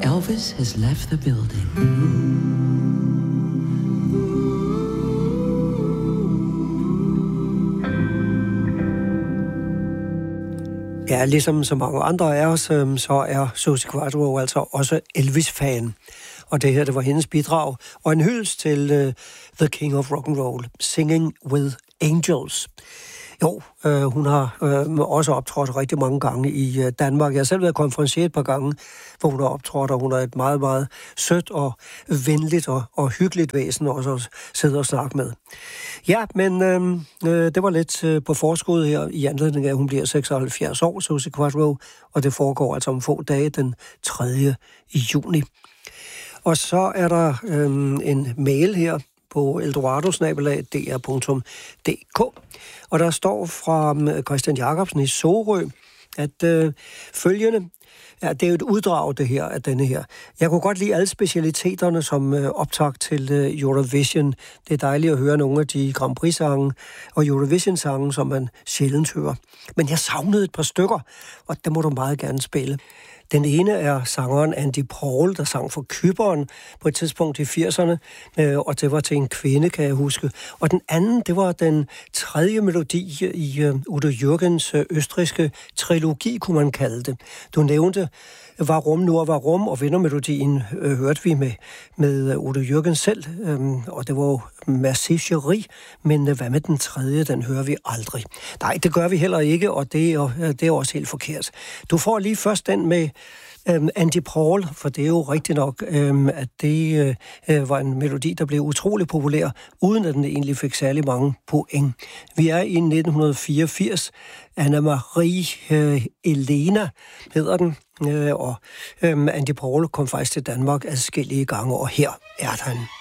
Elvis has left the building. Ja, ligesom så mange andre af os, så er Suzi Quatro altså også Elvis-fan. Og det her, det var hendes bidrag. Og en hyldest til The King of Rock and Roll, Singing with Angels. Jo, hun har også optrådt rigtig mange gange i Danmark. Jeg har selv været konferencier et par gange, hvor hun har optrådt, og hun er et meget, meget sødt og venligt og hyggeligt væsen også at sidde og snakke med. Ja, men det var lidt på forskud her i anledning af, at hun bliver 76 år, Suzi Quatro, og det foregår altså om få dage den 3. juni. Og så er der en mail her på eldorado@dr.dk. Og der står fra Christian Jacobsen i Sorø, at følgende, ja, det er jo et uddrag det her af denne her. Jeg kunne godt lide alle specialiteterne som optakt til Eurovision. Det er dejligt at høre nogle af de Grand Prix-sange og Eurovision-sange, som man sjældent hører. Men jeg savnede et par stykker, og det må du meget gerne spille. Den ene er sangeren Andy Paul, der sang for Cypern på et tidspunkt i 80'erne, og det var til en kvinde, kan jeg huske. Og den anden, det var den tredje melodi i Udo Jürgens østrigske trilogi, kunne man kalde det. Du nævnte Warum nur Warum, og vindermelodien hørte vi med Udo Jürgens selv, og det var jo Merci Chérie, men hvad med den tredje, den hører vi aldrig. Nej, det gør vi heller ikke, og det er også helt forkert. Du får lige først den med Andy Paul, for det er jo rigtigt nok, at det var en melodi, der blev utrolig populær, uden at den egentlig fik særlig mange point. Vi er i 1984. Anna-Marie Elena hedder den, og Andy Paul kom faktisk til Danmark adskillige gange, og her er den.